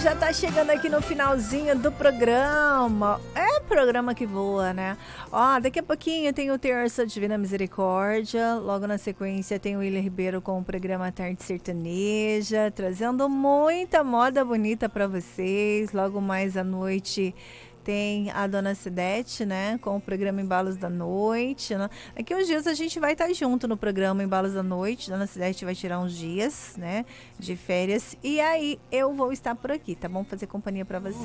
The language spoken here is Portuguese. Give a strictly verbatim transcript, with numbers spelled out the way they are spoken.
já tá chegando aqui no finalzinho do programa. É programa que voa, né? Ó, daqui a pouquinho tem o Terça Divina Misericórdia. Logo na sequência tem o William Ribeiro com o programa Tarde Sertaneja, trazendo muita moda bonita pra vocês. Logo mais à noite tem a Dona Cidete, né, com o programa Embalos da Noite, né? Daqui uns dias a gente vai estar junto no programa Embalos da Noite. Dona Cidete vai tirar uns dias, né, de férias. E aí eu vou estar por aqui, tá bom? Fazer companhia pra você.